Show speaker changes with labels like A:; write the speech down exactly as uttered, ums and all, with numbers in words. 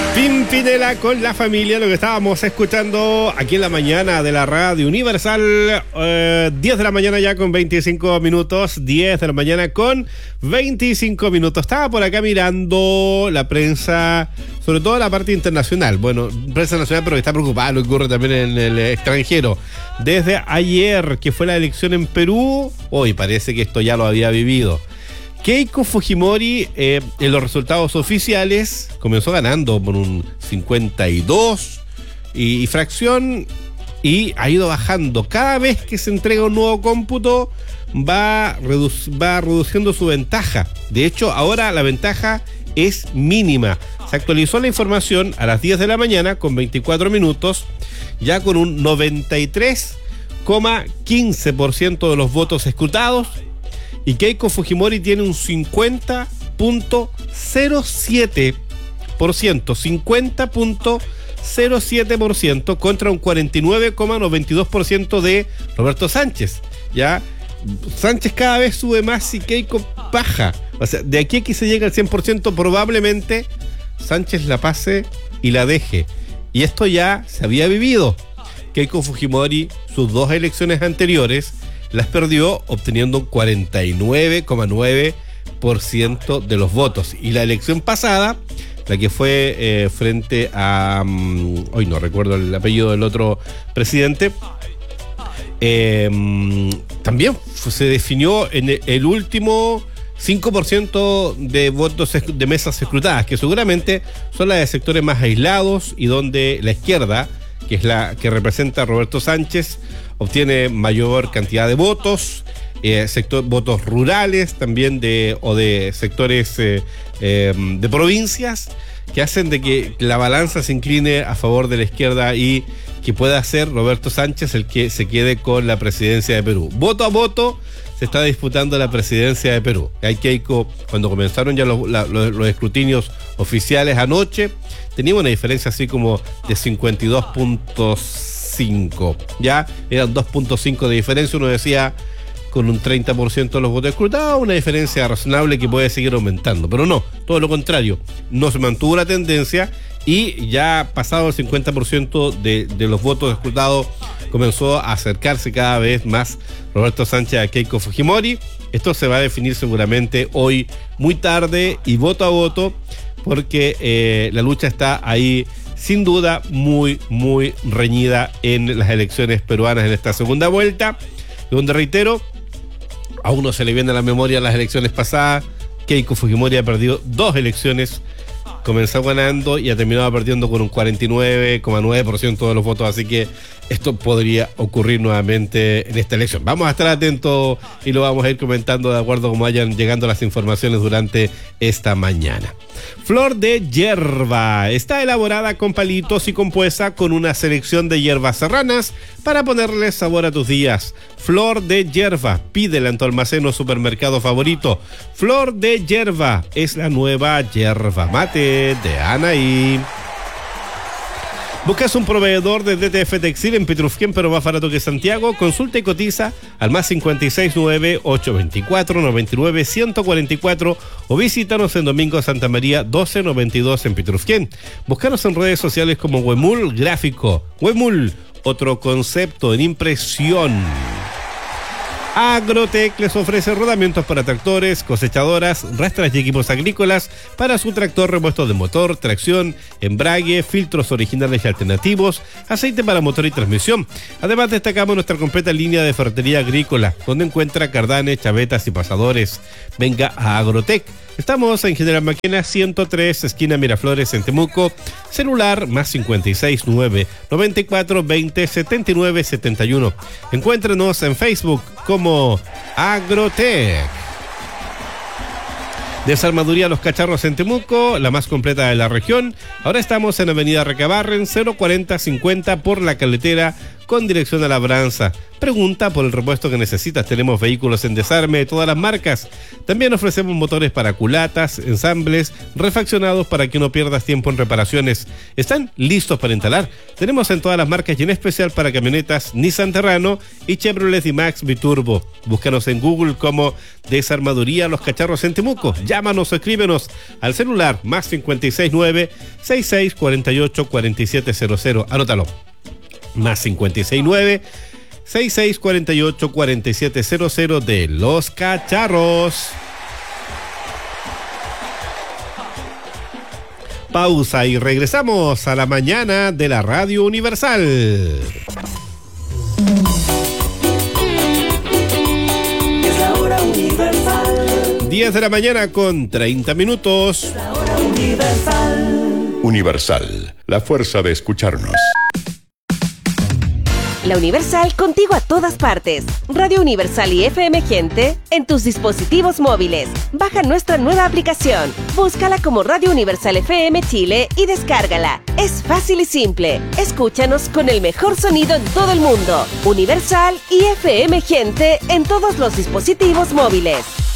A: Pimpinela con la familia, lo que estábamos escuchando aquí en la mañana de la Radio Universal, eh, diez de la mañana ya con veinticinco minutos, diez de la mañana con veinticinco minutos. Estaba por acá mirando la prensa, sobre todo la parte internacional, bueno, prensa nacional, pero que está preocupada lo que ocurre también en el extranjero. Desde ayer, que fue la elección en Perú, hoy parece que esto ya lo había vivido. Keiko Fujimori, eh, en los resultados oficiales, comenzó ganando por un cincuenta y dos y, y fracción, y ha ido bajando. Cada vez que se entrega un nuevo cómputo, va, redu- va reduciendo su ventaja. De hecho, ahora la ventaja es mínima. Se actualizó la información a las diez de la mañana con veinticuatro minutos, ya con un noventa y tres coma quince por ciento de los votos escrutados. Y Keiko Fujimori tiene un cincuenta punto cero siete por ciento, cincuenta punto cero siete por ciento contra un cuarenta y nueve coma noventa y dos por ciento de Roberto Sánchez. Ya Sánchez cada vez sube más y Keiko baja. O sea, de aquí a que se llegue al cien por ciento, probablemente Sánchez la pase y la deje. Y esto ya se había vivido. Keiko Fujimori, sus dos elecciones anteriores, las perdió obteniendo un cuarenta y nueve coma nueve por ciento de los votos. Y la elección pasada, la que fue eh, frente a... Um, hoy no recuerdo el apellido del otro presidente, eh, también se definió en el último cinco por ciento de votos de mesas escrutadas, que seguramente son las de sectores más aislados y donde la izquierda, que es la que representa a Roberto Sánchez, obtiene mayor cantidad de votos, eh, sector, votos rurales también de o de sectores eh, eh, de provincias, que hacen de que la balanza se incline a favor de la izquierda y que pueda ser Roberto Sánchez el que se quede con la presidencia de Perú. Voto a voto se está disputando la presidencia de Perú. Hay Keiko, cuando comenzaron ya los, la, los, los escrutinios oficiales anoche, tenía una diferencia así como de cincuenta y dos punto cinco. Ya eran dos punto cinco de diferencia. Uno decía con un treinta por ciento de los votos escrutados, una diferencia razonable que puede seguir aumentando. Pero no, todo lo contrario. No se mantuvo la tendencia y ya pasado el cincuenta por ciento de, de los votos escrutados, comenzó a acercarse cada vez más Roberto Sánchez a Keiko Fujimori. Esto se va a definir seguramente hoy muy tarde y voto a voto, porque eh, la lucha está ahí sin duda muy, muy reñida en las elecciones peruanas en esta segunda vuelta, donde, reitero, a uno se le viene a la memoria las elecciones pasadas. Keiko Fujimori ha perdido dos elecciones, comenzó ganando y ha terminado perdiendo con un cuarenta y nueve coma nueve por ciento de los votos, así que esto podría ocurrir nuevamente en esta elección. Vamos a estar atentos y lo vamos a ir comentando de acuerdo a cómo vayan llegando las informaciones durante esta mañana. Flor de hierba está elaborada con palitos y compuesta con una selección de hierbas serranas para ponerle sabor a tus días. Flor de hierba, pídela en tu almacén o supermercado favorito. Flor de hierba es la nueva yerba mate de Anaí. ¿Buscas un proveedor de D T F Textil en Petrufquén, pero más barato que Santiago? Consulta y cotiza al más cincuenta y seis nueve, ochocientos veinticuatro, noventa y nueve, ciento cuarenta y cuatro o visítanos en Domingo Santa María doce noventa y dos en Petrufquén. Búscanos en redes sociales como Huemul Gráfico. Huemul, otro concepto en impresión. Agrotec les ofrece rodamientos para tractores, cosechadoras, rastras y equipos agrícolas para su tractor, repuestos de motor, tracción, embrague, filtros originales y alternativos, aceite para motor y transmisión. Además, destacamos nuestra completa línea de ferretería agrícola, donde encuentra cardanes, chavetas y pasadores. Venga a Agrotec. Estamos en General Maquena ciento tres, esquina Miraflores, en Temuco. Celular más cincuenta y seis nueve, noventa y cuatro, veinte, setenta y nueve, setenta y uno. Encuéntrenos en Facebook como Agrotec. Desarmaduría Los Cacharros en Temuco, la más completa de la región. Ahora estamos en Avenida Recabarren, cero cuarenta cincuenta por La Caletera, con dirección a Labranza. Pregunta por el repuesto que necesitas. Tenemos vehículos en desarme de todas las marcas. También ofrecemos motores para culatas, ensambles, refaccionados para que no pierdas tiempo en reparaciones. ¿Están listos para instalar? Tenemos en todas las marcas y en especial para camionetas Nissan Terrano y Chevrolet D-Max Biturbo. Búscanos en Google como Desarmaduría Los Cacharros en Temuco. Llámanos o escríbenos al celular más cinco seis nueve, seis seis cuatro ocho, cuatro siete cero cero. Anótalo. Más cinco seis nueve, seis seis cuatro ocho, cuatro siete cero cero de Los Cacharros. Pausa y regresamos a la mañana de la Radio Universal.
B: Es la hora universal.
A: diez de la mañana con treinta minutos.
B: La hora universal.
C: Universal, la fuerza de escucharnos.
D: La Universal contigo a todas partes. Radio Universal y F M Gente en tus dispositivos móviles. Baja nuestra nueva aplicación. Búscala como Radio Universal F M Chile y descárgala. Es fácil y simple. Escúchanos con el mejor sonido en todo el mundo. Universal y F M Gente en todos los dispositivos móviles.